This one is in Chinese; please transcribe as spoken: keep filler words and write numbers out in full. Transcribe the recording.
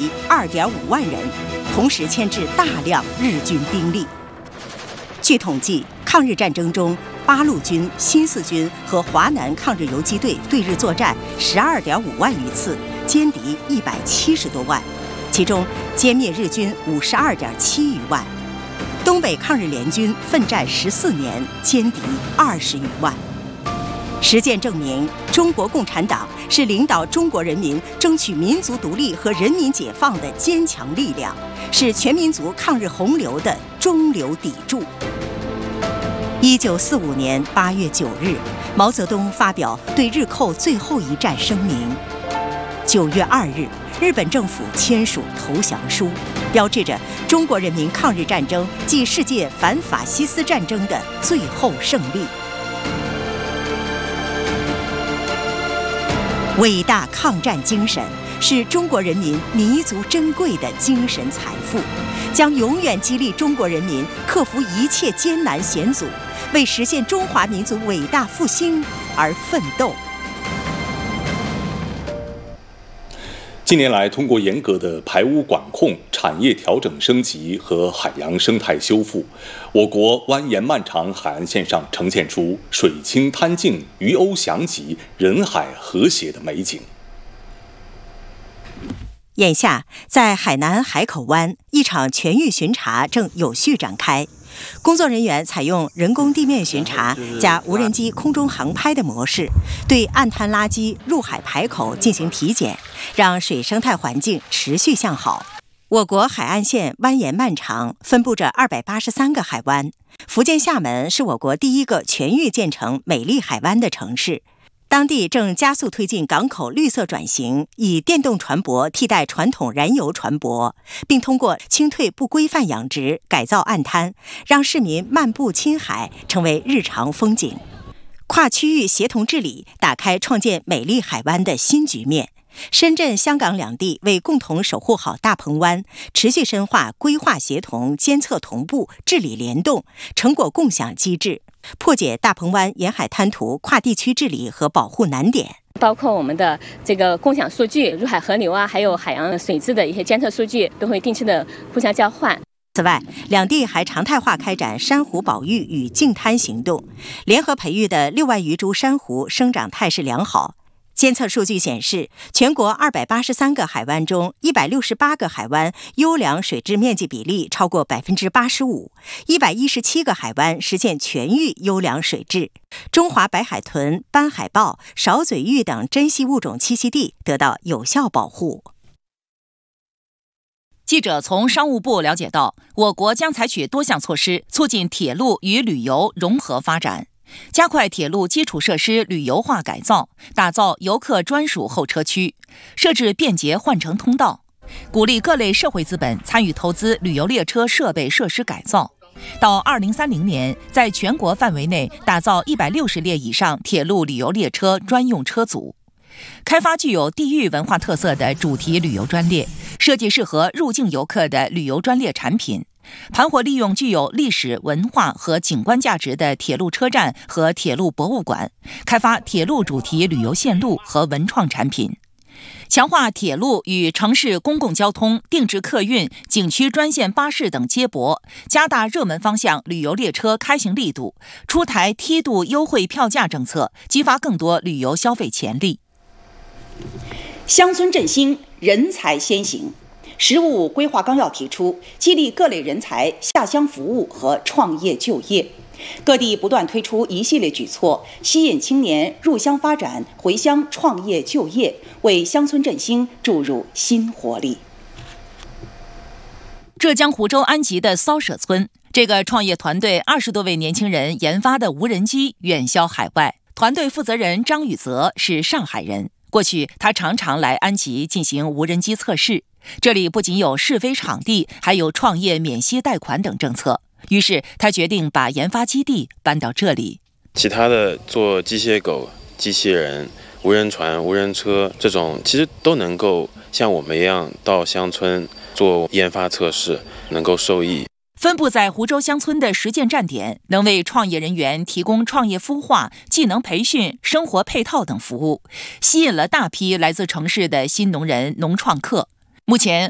敌二点五万人，同时牵制大量日军兵力。据统计，抗日战争中，八路军、新四军和华南抗日游击队对日作战十二点五万余次，歼敌一百七十多万，其中歼灭日军五十二点七余万。东北抗日联军奋战十四年，歼敌二十余万。实践证明，中国共产党是领导中国人民争取民族独立和人民解放的坚强力量，是全民族抗日洪流的中流砥柱。一九四五年八月九日，毛泽东发表对日寇最后一战声明。九月二日，日本政府签署投降书，标志着中国人民抗日战争继世界反法西斯战争的最后胜利。伟大抗战精神是中国人民弥足珍贵的精神财富，将永远激励中国人民克服一切艰难险阻，为实现中华民族伟大复兴而奋斗。 近年来，通过严格的排污管控、产业调整升级和海洋生态修复，我国蜿蜒漫长海岸线上呈现出水清滩净、鱼鸥翔集、人海和谐的美景。 眼下，在海南海口湾，一场全域巡查正有序展开。工作人员采用人工地面巡查加无人机空中航拍的模式，对岸滩垃圾入海排口进行体检，让水生态环境持续向好。我国海岸线蜿蜒漫长，分布着二百八十三个海湾。福建厦门是我国第一个全域建成美丽海湾的城市。当地正加速推进港口绿色转型，以电动船舶替代传统燃油船舶，并通过清退不规范养殖改造岸滩，让市民漫步亲海成为日常风景。跨区域协同治理打开创建美丽海湾的新局面。深圳、香港两地为共同守护好大鹏湾，持续深化规划协同、监测同步、治理联动、成果共享机制，破解大鹏湾沿海滩涂跨地区治理和保护难点。 包括我们的这个共享数据、入海河流啊，还有海洋水质的一些监测数据，都会定期的互相交换。 此外，两地还常态化开展珊瑚保育与净滩行动，联合培育的六万余株珊瑚生长态势良好。监测数据显示，全国二百八十三个海湾中，一百六十八个海湾优良水质面积比例超过百分之八十五，一百一十七个海湾实现全域优良水质。中华白海豚、斑海豹、少嘴鹬等珍稀物种栖息地得到有效保护。 记者从商务部了解到，我国将采取多项措施，促进铁路与旅游融合发展。加快铁路基础设施旅游化改造，打造游客专属候车区，设置便捷换乘通道，鼓励各类社会资本参与投资旅游列车设备设施改造。到二零三零年，在全国范围内打造一百六十列以上铁路旅游列车专用车组，开发具有地域文化特色的主题旅游专列，设计适合入境游客的旅游专列产品。盘活利用具有历史文化和景观价值的铁路车站和铁路博物馆，开发铁路主题旅游线路和文创产品，强化铁路与城市公共交通、定制客运、景区专线巴士等接驳，加大热门方向旅游列车开行力度，出台梯度优惠票价政策，激发更多旅游消费潜力。 乡村振兴，人才先行。“十五五”规划纲要提出，激励各类人才下乡服务和创业就业。各地不断推出一系列举措，吸引青年入乡发展、回乡创业就业，为乡村振兴注入新活力。 浙江湖州安吉的骚舍村，这个创业团队二十多位年轻人研发的无人机远销海外。团队负责人张宇泽是上海人，过去他常常来安吉进行无人机测试。这里不仅有试飞场地，还有创业免息贷款等政策。于是他决定把研发基地搬到这里。 其他的做机械狗、机器人、无人船、无人车这种，其实都能够像我们一样到乡村做研发测试，能够受益。 分布在湖州乡村的实践站点，能为创业人员提供创业孵化、技能培训、生活配套等服务，吸引了大批来自城市的新农人、农创客。目前，